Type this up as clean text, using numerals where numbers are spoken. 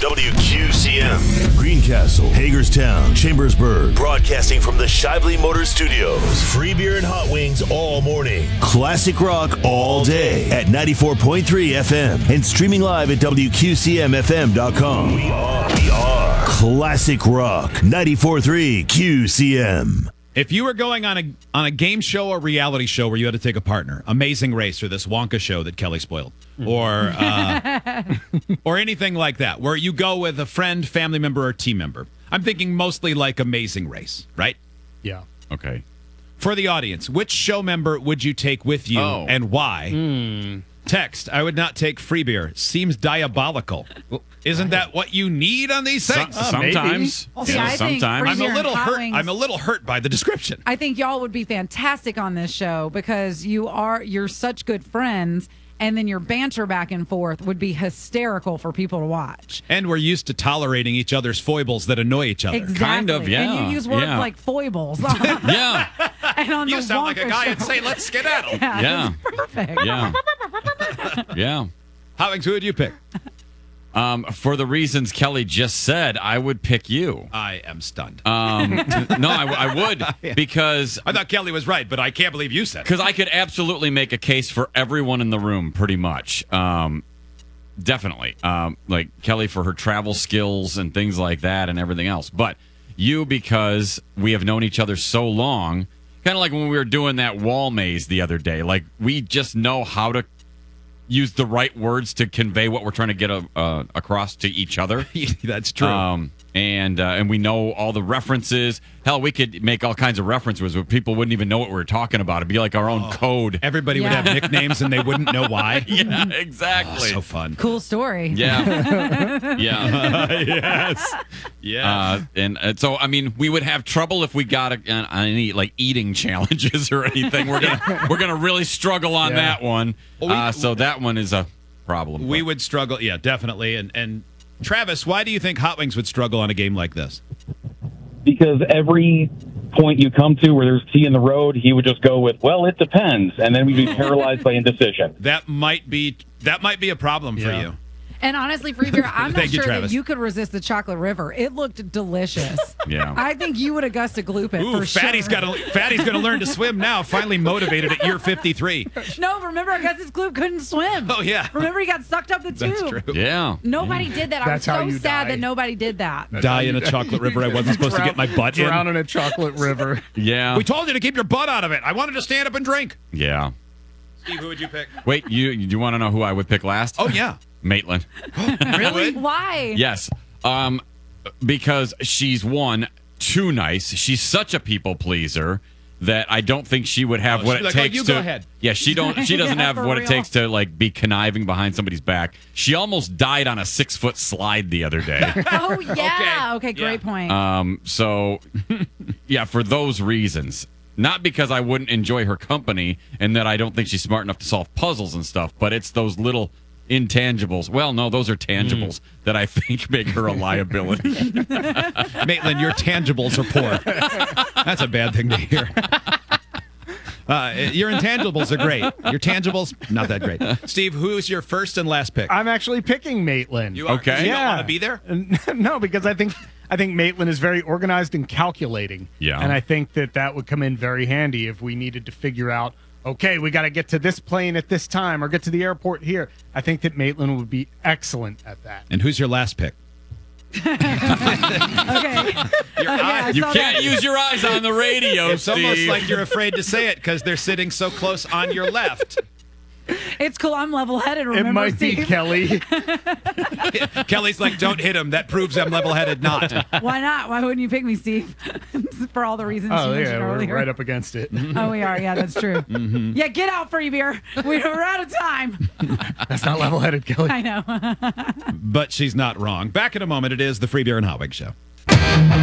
WQCM. Greencastle, Hagerstown, Chambersburg. Broadcasting from the Shively Motor Studios. Free beer and hot wings all morning. Classic rock all day at 94.3 FM. And streaming live at WQCMFM.com. We are Classic Rock 94.3 QCM. If you were going on a game show or reality show where you had to take a partner, Amazing Race or this Wonka show that Kelly spoiled, or anything like that, where you go with a friend, family member, or team member, I'm thinking mostly like Amazing Race, right? Yeah. Okay. For the audience, which show member would you take with you and why? Text, I would not take free beer. Seems diabolical. Isn't that what you need on these things? Sometimes. Well, see, I think free beer and hot wings- I'm a little hurt by the description. I think y'all would be fantastic on this show because you're such good friends, and then your banter back and forth would be hysterical for people to watch. And we're used to tolerating each other's foibles that annoy each other. Exactly. Kind of, yeah. And you use words Yeah. like foibles. Yeah. And on You the sound like a Wonka guy show- and say, let's skedaddle. Yeah. it's perfect. Yeah. Yeah. Howings, who would you pick? For the reasons Kelly just said, I would pick you. I am stunned. No, I would because I thought Kelly was right, but I can't believe you said it. I could absolutely make a case for everyone in the room, pretty much. Definitely. Like Kelly for her travel skills and things like that and everything else. But you, because we have known each other so long, kind of like when we were doing that wall maze the other day. Like, we just know how to use the right words to convey what we're trying to get across to each other. That's true. And we know all the references. Hell, we could make all kinds of references where people wouldn't even know what we were talking about. It'd be like our own code. Everybody would have nicknames and they wouldn't know why. Yeah, exactly. So fun. Cool story. Yeah. Yeah. Yes. Yeah. And so, I mean, we would have trouble if we got on any like eating challenges or anything. We're gonna really struggle on that one. So that one is a problem. We would struggle. Yeah, definitely. And Travis, why do you think Hot Wings would struggle on a game like this? Because every point you come to where there's T in the road, he would just go with, well, it depends. And then we'd be paralyzed by indecision. That might be a problem for you. And honestly, free beer, I'm not Thank you, sure Travis. that you could resist the chocolate river. It looked delicious. Yeah. I think you would have Augusta Gloop it for Fatty's sure. Fatty's going to learn to swim now. Finally motivated at year 53. No, remember Augustus Gloop couldn't swim. Oh, yeah. Remember he got sucked up the tube. That's true. Yeah. Nobody did that. That's I'm how so you sad die. that nobody did that. Die in a chocolate river I wasn't supposed to get my butt in. Drown in a chocolate river. Yeah. We told you to keep your butt out of it. I wanted to stand up and drink. Yeah. Steve, who would you pick? Wait, you want to know who I would pick last? Oh, yeah. Maitland. Really? Why? Yes. Because she's too nice. She's such a people pleaser that I don't think she would have what it takes to. Go ahead. Yeah, she doesn't Yeah, have for what real. it takes to like be conniving behind somebody's back. She almost died on a 6-foot slide the other day. Oh, yeah. Okay, great point. So yeah, for those reasons. Not because I wouldn't enjoy her company and that I don't think she's smart enough to solve puzzles and stuff, but it's those little intangibles. Well, no, those are tangibles that I think make her a liability. Maitland, your tangibles are poor. That's a bad thing to hear. Your intangibles are great. Your tangibles, not that great. Steve, who's your first and last pick? I'm actually picking Maitland. You are. Okay. You don't Yeah. want to be there? No, because I think Maitland is very organized and calculating. Yeah. And I think that would come in very handy if we needed to figure out, okay, we got to get to this plane at this time or get to the airport here. I think that Maitland would be excellent at that. And who's your last pick? Okay. I You saw can't that. use your eyes on the radio, It's Steve. almost like you're afraid to say it because they're sitting so close on your left. It's cool. I'm level-headed. Remember, It might be Steve? Kelly. Kelly's like, don't hit him. That proves I'm level-headed not. Why not? Why wouldn't you pick me, Steve? For all the reasons you Oh, mentioned yeah, we're earlier. right up against it. Oh, we are. Yeah, that's true. Yeah, get out, free beer. We're out of time. That's not level-headed, Kelly. I know. But she's not wrong. Back in a moment, it is the Free Beer and Hot Wings Show.